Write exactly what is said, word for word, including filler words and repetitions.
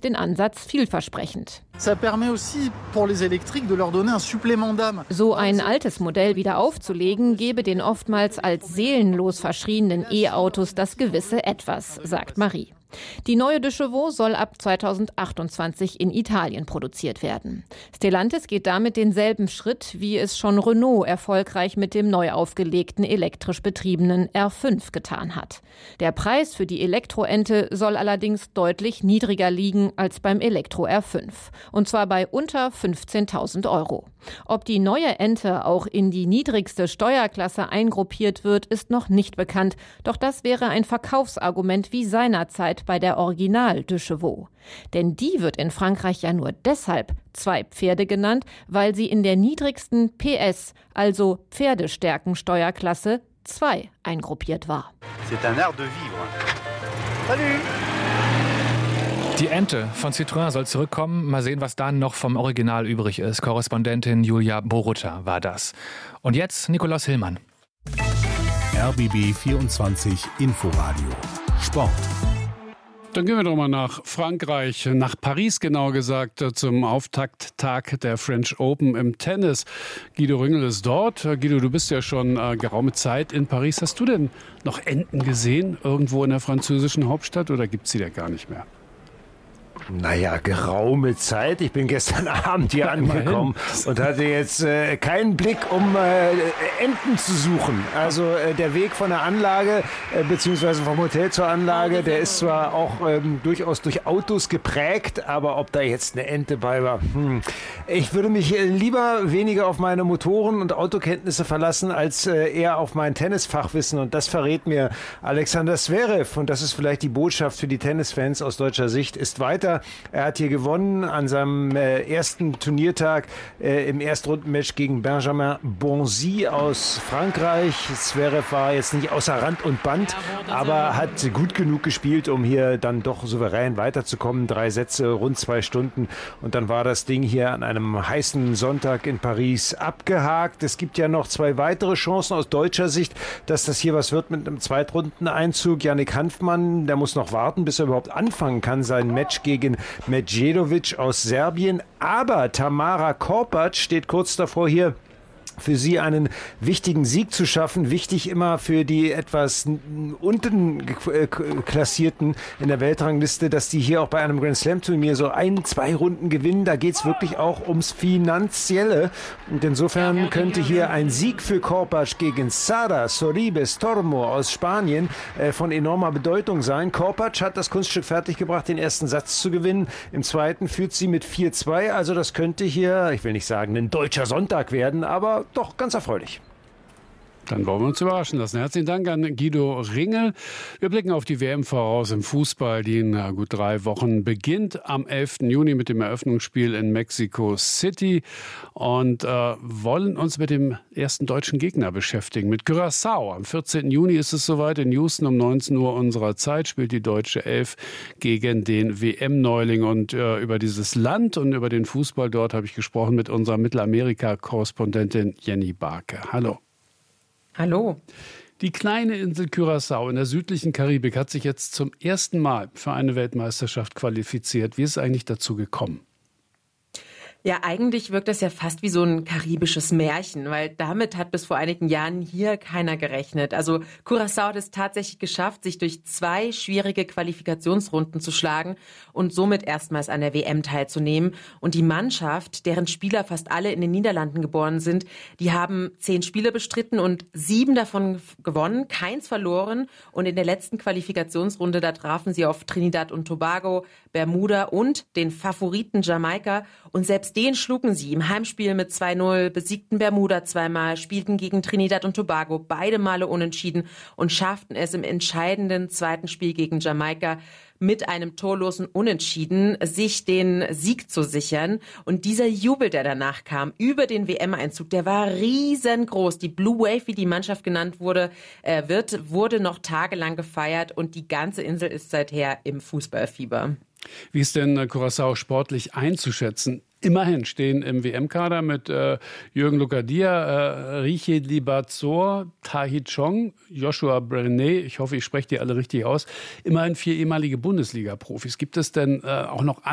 den Ansatz vielversprechend. So ein altes Modell wieder aufzulegen, gebe den oftmals als seelenlos verschrienen E-Autos das gewisse Etwas, sagt Marie. Die neue De Chevaux soll ab zweitausendachtundzwanzig in Italien produziert werden. Stellantis geht damit denselben Schritt, wie es schon Renault erfolgreich mit dem neu aufgelegten elektrisch betriebenen R fünf getan hat. Der Preis für die Elektroente soll allerdings deutlich niedriger liegen als beim Elektro R fünf. Und zwar bei unter fünfzehntausend Euro. Ob die neue Ente auch in die niedrigste Steuerklasse eingruppiert wird, ist noch nicht bekannt. Doch das wäre ein Verkaufsargument wie seinerzeit bei der Original De Chevaux. Denn die wird in Frankreich ja nur deshalb zwei Pferde genannt, weil sie in der niedrigsten P S, also Pferdestärkensteuerklasse zwei eingruppiert war. C'est un art de vivre. Salut! Die Ente von Citroën soll zurückkommen. Mal sehen, was dann noch vom Original übrig ist. Korrespondentin Julia Boruta war das. Und jetzt Nikolaus Hillmann. R B B vierundzwanzig Inforadio Sport. Dann gehen wir doch mal nach Frankreich, nach Paris genau gesagt, zum Auftakttag der French Open im Tennis. Guido Ringel ist dort. Guido, du bist ja schon äh, geraume Zeit in Paris. Hast du denn noch Enten gesehen, irgendwo in der französischen Hauptstadt, oder gibt es sie da gar nicht mehr? Naja, geraume Zeit. Ich bin gestern Abend hier angekommen und hatte jetzt äh, keinen Blick, um äh, Enten zu suchen. Also äh, der Weg von der Anlage, äh, beziehungsweise vom Hotel zur Anlage, der ist zwar auch ähm, durchaus durch Autos geprägt, aber ob da jetzt eine Ente bei war, hm. Ich würde mich äh, lieber weniger auf meine Motoren- und Autokenntnisse verlassen, als äh, eher auf mein Tennisfachwissen. Und das verrät mir Alexander Zverev. Und das ist vielleicht die Botschaft für die Tennisfans aus deutscher Sicht, ist weiter. Er hat hier gewonnen an seinem äh, ersten Turniertag äh, im Erstrundenmatch gegen Benjamin Bonzi aus Frankreich. Zverev war jetzt nicht außer Rand und Band, aber hat gut genug gespielt, um hier dann doch souverän weiterzukommen. Drei Sätze, rund zwei Stunden, und dann war das Ding hier an einem heißen Sonntag in Paris abgehakt. Es gibt ja noch zwei weitere Chancen aus deutscher Sicht, dass das hier was wird mit einem Zweitrundeneinzug. Yannick Hanfmann, der muss noch warten, bis er überhaupt anfangen kann, sein Match gegen gegen Medjedovic aus Serbien. Aber Tamara Korpac steht kurz davor, hier für sie einen wichtigen Sieg zu schaffen. Wichtig immer für die etwas unten klassierten in der Weltrangliste, dass die hier auch bei einem Grand Slam Turnier so ein, zwei Runden gewinnen. Da geht es wirklich auch ums Finanzielle. Und insofern könnte hier ein Sieg für Korpac gegen Sara Sorribes Tormo aus Spanien äh, von enormer Bedeutung sein. Korpac hat das Kunststück fertiggebracht, den ersten Satz zu gewinnen. Im zweiten führt sie mit vier zwei. Also das könnte hier, ich will nicht sagen, ein deutscher Sonntag werden, aber doch ganz erfreulich. Dann wollen wir uns überraschen lassen. Herzlichen Dank an Guido Ringel. Wir blicken auf die W M voraus im Fußball, die in gut drei Wochen beginnt. Am elften Juni mit dem Eröffnungsspiel in Mexico City. Und äh, wollen uns mit dem ersten deutschen Gegner beschäftigen, mit Curaçao. Am vierzehnten Juni ist es soweit. In Houston um neunzehn Uhr unserer Zeit spielt die deutsche Elf gegen den W M-Neuling. Und äh, über dieses Land und über den Fußball dort habe ich gesprochen mit unserer Mittelamerika-Korrespondentin Jenny Barke. Hallo. Hallo. Die kleine Insel Curaçao in der südlichen Karibik hat sich jetzt zum ersten Mal für eine Weltmeisterschaft qualifiziert. Wie ist es eigentlich dazu gekommen? Ja, eigentlich wirkt das ja fast wie so ein karibisches Märchen, weil damit hat bis vor einigen Jahren hier keiner gerechnet. Also Curaçao hat es tatsächlich geschafft, sich durch zwei schwierige Qualifikationsrunden zu schlagen und somit erstmals an der W M teilzunehmen. Und die Mannschaft, deren Spieler fast alle in den Niederlanden geboren sind, die haben zehn Spiele bestritten und sieben davon gewonnen, keins verloren. Und in der letzten Qualifikationsrunde, da trafen sie auf Trinidad und Tobago, Bermuda und den Favoriten Jamaika. Und selbst den schlugen sie im Heimspiel mit zwei null, besiegten Bermuda zweimal, spielten gegen Trinidad und Tobago beide Male unentschieden und schafften es im entscheidenden zweiten Spiel gegen Jamaika mit einem torlosen Unentschieden sich den Sieg zu sichern. Und dieser Jubel, der danach kam über den W M-Einzug, der war riesengroß. Die Blue Wave, wie die Mannschaft genannt wurde, äh, wird, wurde noch tagelang gefeiert und die ganze Insel ist seither im Fußballfieber. Wie ist denn Curaçao sportlich einzuschätzen? Immerhin stehen im W M-Kader mit äh, Jürgen Locadia, äh, Riche Libazor, Tahi Chong, Joshua Brené, ich hoffe, ich spreche die alle richtig aus, immerhin vier ehemalige Bundesliga-Profis. Gibt es denn äh, auch noch